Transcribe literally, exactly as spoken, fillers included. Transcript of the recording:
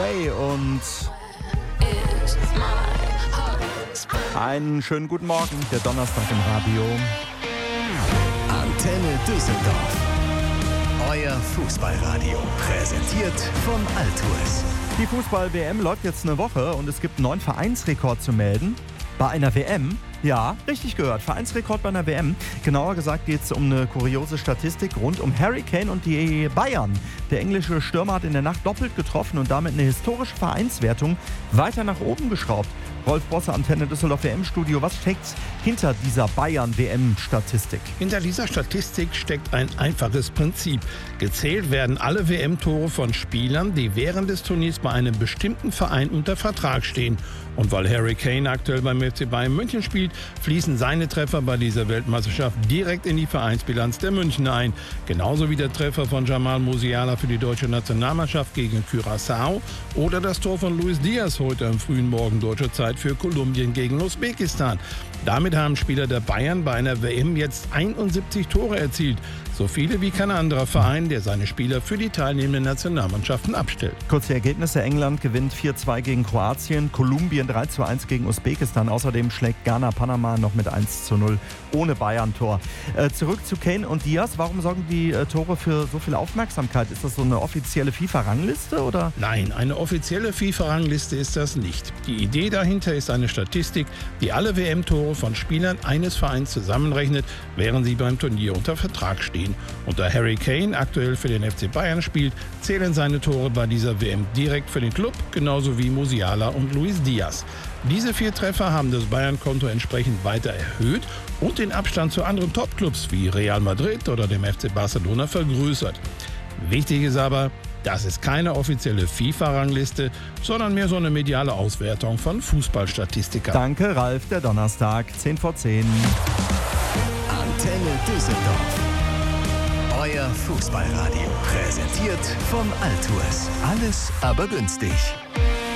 Ray und einen schönen guten Morgen, der Donnerstag im Radio. Antenne Düsseldorf. Euer Fußballradio, präsentiert von Altours. Die Fußball-W M läuft jetzt eine Woche und es gibt einen neuen Vereinsrekord zu melden. Bei einer W M? Ja, richtig gehört. Vereinsrekord bei einer W M. Genauer gesagt geht es um eine kuriose Statistik rund um Harry Kane und die Bayern. Der englische Stürmer hat in der Nacht doppelt getroffen und damit eine historische Vereinswertung weiter nach oben geschraubt. Rolf Bosse, Antenne Düsseldorf W M-Studio. Was steckt hinter dieser Bayern-W M-Statistik? Hinter dieser Statistik steckt ein einfaches Prinzip. Gezählt werden alle W M-Tore von Spielern, die während des Turniers bei einem bestimmten Verein unter Vertrag stehen. Und weil Harry Kane aktuell beim F C Bayern München spielt, fließen seine Treffer bei dieser Weltmeisterschaft direkt in die Vereinsbilanz der Münchner ein. Genauso wie der Treffer von Jamal Musiala für die deutsche Nationalmannschaft gegen Curaçao oder das Tor von Luis Diaz heute am frühen Morgen deutscher Zeit für Kolumbien gegen Usbekistan. Damit haben Spieler der Bayern bei einer W M jetzt einundsiebzig Tore erzielt. So viele wie kein anderer Verein, der seine Spieler für die teilnehmenden Nationalmannschaften abstellt. Kurz die Ergebnisse. England gewinnt vier zu zwei gegen Kroatien, Kolumbien drei zu eins gegen Usbekistan. Außerdem schlägt Ghana Panama noch mit eins zu null ohne Bayern-Tor. Äh, zurück zu Kane und Diaz. Warum sorgen die äh, Tore für so viel Aufmerksamkeit? Ist das so eine offizielle FIFA-Rangliste, oder? Nein, eine offizielle FIFA-Rangliste ist das nicht. Die Idee dahinter ist eine Statistik, die alle W M-Tore von Spielern eines Vereins zusammenrechnet, während sie beim Turnier unter Vertrag stehen. Und da Harry Kane aktuell für den F C Bayern spielt, zählen seine Tore bei dieser W M direkt für den Club, genauso wie Musiala und Luis Diaz. Diese vier Treffer haben das Bayern-Konto entsprechend weiter erhöht und den Abstand zu anderen Topclubs wie Real Madrid oder dem F C Barcelona vergrößert. Wichtig ist aber, das ist keine offizielle FIFA-Rangliste, sondern mehr so eine mediale Auswertung von Fußballstatistikern. Danke, Ralf, der Donnerstag, zehn vor zehn. Antenne Düsseldorf. Euer Fußballradio, präsentiert von Altours. Alles aber günstig.